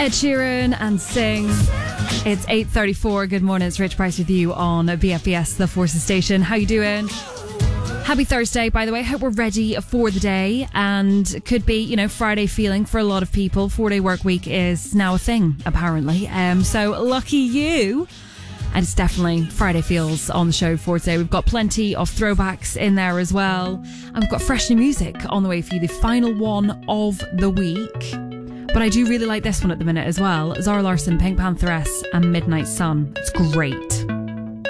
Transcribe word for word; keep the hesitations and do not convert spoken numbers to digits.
Ed Sheeran and Sing. It's eight thirty-four. Good morning, it's Rich Price with you on B F B S, the Forces Station. How you doing? Happy Thursday, by the way. Hope we're ready for the day, and it could be, you know, Friday feeling for a lot of people. Four-day work week is now a thing, apparently. Um, so lucky you. And it's definitely Friday feels on the show for today. We've got plenty of throwbacks in there as well. And we've got fresh new music on the way for you, the final one of the week. But I do really like this one at the minute as well. Zara Larsson, Pink Pantheress and Midnight Sun. It's great.